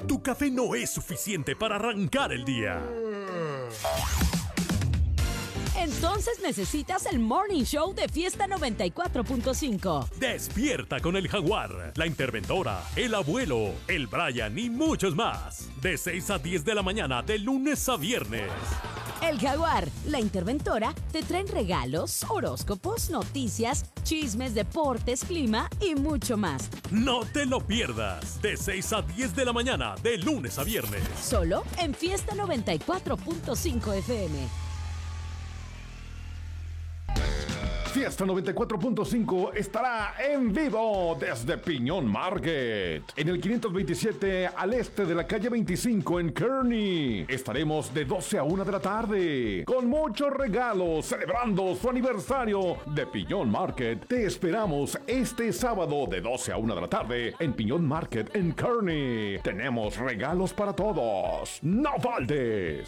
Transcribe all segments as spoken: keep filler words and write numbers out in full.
tu café no es suficiente para arrancar el día. Entonces necesitas el Morning Show de Fiesta noventa y cuatro punto cinco. Despierta con el Jaguar, la Interventora, el Abuelo, el Brian y muchos más. De seis a diez de la mañana, de lunes a viernes. El Jaguar, la Interventora, te traen regalos, horóscopos, noticias, chismes, deportes, clima y mucho más. No te lo pierdas. De seis a diez de la mañana, de lunes a viernes. Solo en Fiesta noventa y cuatro punto cinco F M. Fiesta noventa y cuatro punto cinco estará en vivo desde Piñón Market, en el quinientos veintisiete al este de la calle veinticinco en Kearney. Estaremos de doce a una de la tarde, con muchos regalos, celebrando su aniversario de Piñón Market. Te esperamos este sábado de doce a una de la tarde en Piñón Market en Kearney. Tenemos regalos para todos. ¡No faltes!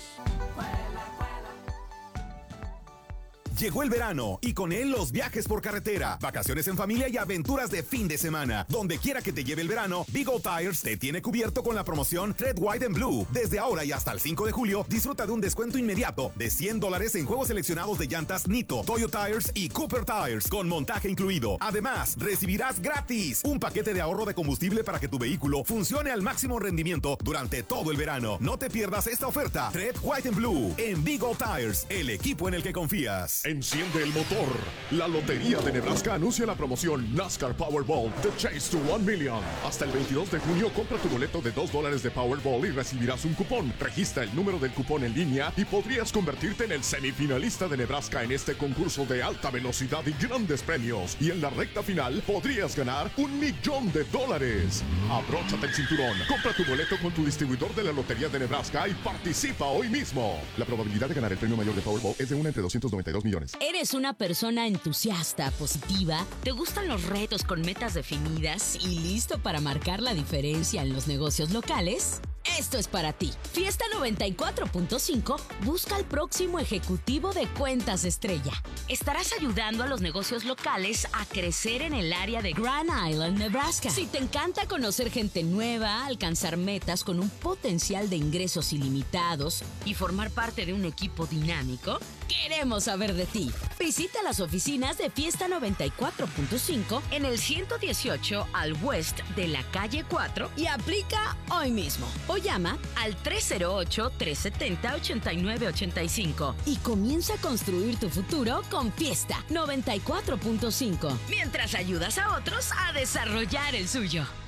Llegó el verano y con él los viajes por carretera, vacaciones en familia y aventuras de fin de semana. Donde quiera que te lleve el verano, Big O Tires te tiene cubierto con la promoción Red, White and Blue. Desde ahora y hasta el cinco de julio, disfruta de un descuento inmediato de cien dólares en juegos seleccionados de llantas Nitto, Toyo Tires y Cooper Tires, con montaje incluido. Además, recibirás gratis un paquete de ahorro de combustible para que tu vehículo funcione al máximo rendimiento durante todo el verano. No te pierdas esta oferta Red, White and Blue en Big O Tires, el equipo en el que confías. Enciende el motor. La Lotería de Nebraska anuncia la promoción NASCAR Powerball The Chase to one million. Hasta el veintidós de junio compra tu boleto de dos dólares de Powerball y recibirás un cupón. Registra el número del cupón en línea y podrías convertirte en el semifinalista de Nebraska en este concurso de alta velocidad y grandes premios. Y en la recta final podrías ganar un millón de dólares. Abróchate el cinturón. Compra tu boleto con tu distribuidor de la Lotería de Nebraska y participa hoy mismo. La probabilidad de ganar el premio mayor de Powerball es de una entre doscientos noventa y dos millones. ¿Eres una persona entusiasta, positiva? ¿Te gustan los retos con metas definidas y listo para marcar la diferencia en los negocios locales? Esto es para ti. Fiesta noventa y cuatro punto cinco busca al próximo ejecutivo de Cuentas Estrella. Estarás ayudando a los negocios locales a crecer en el área de Grand Island, Nebraska. Si te encanta conocer gente nueva, alcanzar metas con un potencial de ingresos ilimitados y formar parte de un equipo dinámico, queremos saber de ti. Visita las oficinas de Fiesta noventa y cuatro punto cinco en el ciento dieciocho al west de la calle cuatro y aplica hoy mismo. O llama al tres cero ocho, tres siete cero, ocho nueve ocho cinco y comienza a construir tu futuro con Fiesta noventa y cuatro punto cinco, mientras ayudas a otros a desarrollar el suyo.